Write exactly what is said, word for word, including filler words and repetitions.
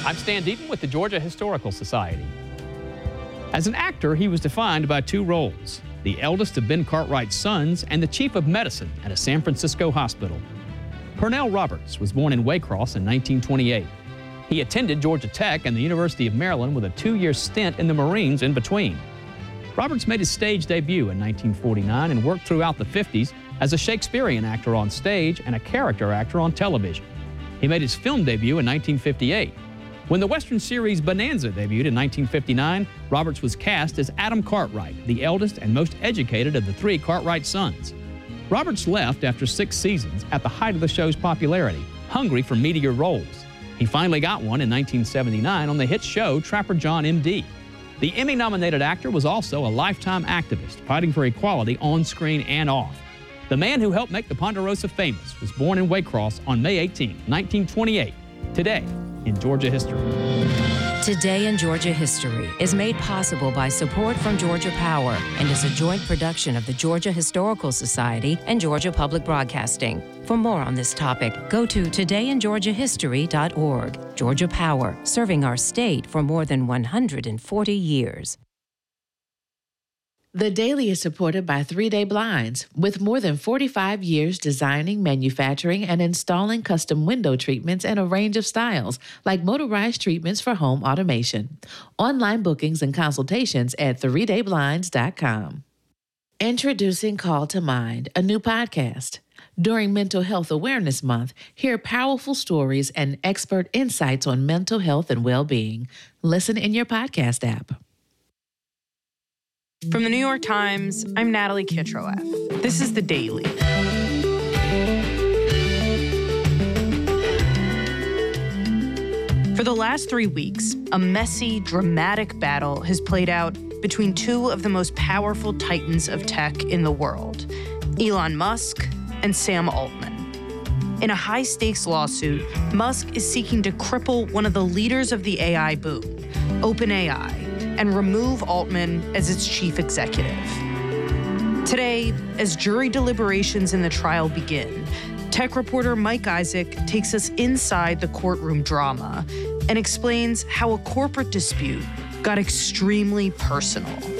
I'm Stan Deaton with the Georgia Historical Society. As an actor, he was defined by two roles: the eldest of Ben Cartwright's sons and the chief of medicine at a San Francisco hospital. Pernell Roberts was born in Waycross in nineteen twenty-eight. He attended Georgia Tech and the University of Maryland with a two-year stint in the Marines in between. Roberts made his stage debut in nineteen forty-nine and worked throughout the fifties as a Shakespearean actor on stage and a character actor on television. He made his film debut in nineteen fifty-eight. When the Western series Bonanza debuted in nineteen fifty-nine, Roberts was cast as Adam Cartwright, the eldest and most educated of the three Cartwright sons. Roberts left after six seasons at the height of the show's popularity, hungry for meatier roles. He finally got one in nineteen seventy-nine on the hit show Trapper John M D The Emmy-nominated actor was also a lifetime activist, fighting for equality on screen and off. The man who helped make the Ponderosa famous was born in Waycross on May eighteenth, nineteen twenty-eight. Today in Georgia History. Today in Georgia History is made possible by support from Georgia Power and is a joint production of the Georgia Historical Society and Georgia Public Broadcasting. For more on this topic, go to today in georgia history dot org. Georgia Power, serving our state for more than one hundred forty years. The Daily is supported by Three Day Blinds, with more than forty-five years designing, manufacturing, and installing custom window treatments in a range of styles, like motorized treatments for home automation. Online bookings and consultations at three day blinds dot com. Introducing Call to Mind, a new podcast. During Mental Health Awareness Month, hear powerful stories and expert insights on mental health and well-being. Listen in your podcast app. From the New York Times, I'm Natalie Kitroeff. This is The Daily. For the last three weeks, a messy, dramatic battle has played out between two of the most powerful titans of tech in the world, Elon Musk and Sam Altman. In a high-stakes lawsuit, Musk is seeking to cripple one of the leaders of the A I boom, OpenAI, and remove Altman as its chief executive. Today, as jury deliberations in the trial begin, tech reporter Mike Isaac takes us inside the courtroom drama and explains how a corporate dispute got extremely personal.